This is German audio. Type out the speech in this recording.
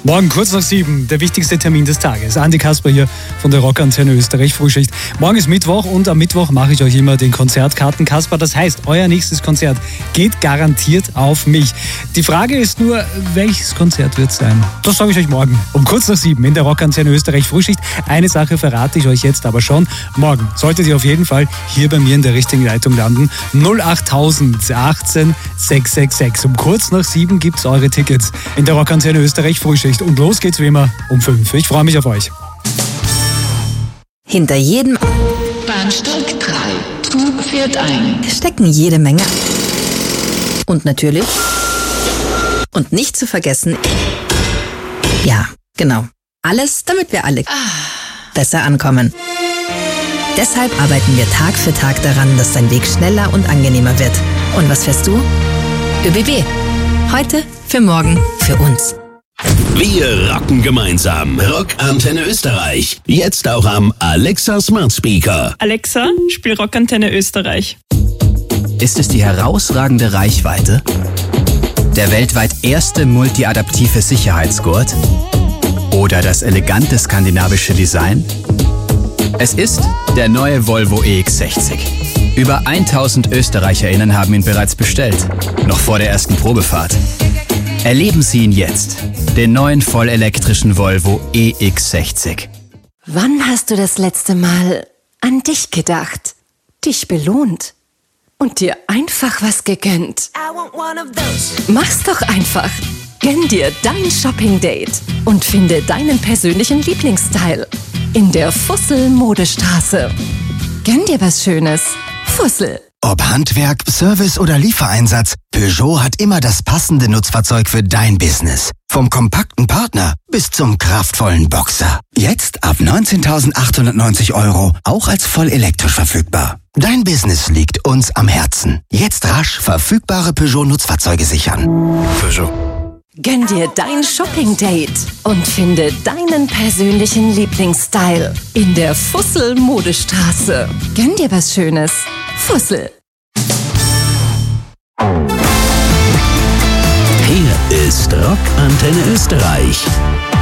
Morgen kurz nach 7, der wichtigste Termin des Tages. Andi Kasper hier von der Rockantenne Österreich Frühschicht. Morgen ist Mittwoch und am Mittwoch mache ich euch immer den Konzertkarten Kasper. Das heißt, euer nächstes Konzert geht garantiert auf mich. Die Frage ist nur, welches Konzert wird es sein? Das sage ich euch morgen um kurz nach 7 in der Rockantenne Österreich Frühschicht. Eine Sache verrate ich euch jetzt aber schon. Morgen solltet ihr auf jeden Fall hier bei mir in der richtigen Leitung landen. 08000 18 666. Um kurz nach 7 gibt es eure Tickets in der Rockantenne Österreich Frühschicht. Und los geht's wie immer um 5. Ich freue mich auf euch. Hinter jedem Bahnsteig 3. Zug fährt ein. stecken jede Menge. Und natürlich, und nicht zu vergessen, ja, genau, alles, damit wir alle besser ankommen. Deshalb arbeiten wir Tag für Tag daran, dass dein Weg schneller und angenehmer wird. Und was fährst du? ÖBB. Heute, für morgen, für uns. Wir rocken gemeinsam. Rockantenne Österreich. Jetzt auch am Alexa Smart Speaker. Alexa, spiel Rockantenne Österreich. Ist es die herausragende Reichweite? Der weltweit erste multiadaptive Sicherheitsgurt? Oder das elegante skandinavische Design? Es ist der neue Volvo EX60. Über 1000 ÖsterreicherInnen haben ihn bereits bestellt. Noch vor der ersten Probefahrt. Erleben Sie ihn jetzt. Den neuen vollelektrischen Volvo EX60. Wann hast du das letzte Mal an dich gedacht, dich belohnt und dir einfach was gegönnt? Mach's doch einfach. Gönn dir dein Shopping-Date und finde deinen persönlichen Lieblingsstyle in der Fussel-Modestraße. Gönn dir was Schönes. Fussel. Ob Handwerk, Service oder Liefereinsatz, Peugeot hat immer das passende Nutzfahrzeug für dein Business. Vom kompakten Partner bis zum kraftvollen Boxer. Jetzt ab 19.890 €, auch als voll elektrisch verfügbar. Dein Business liegt uns am Herzen. Jetzt rasch verfügbare Peugeot-Nutzfahrzeuge sichern. Peugeot. Gönn dir dein Shopping-Date und finde deinen persönlichen Lieblingsstyle in der Fussel-Modestraße. Gönn dir was Schönes. Fussel. Hier ist Rockantenne Österreich.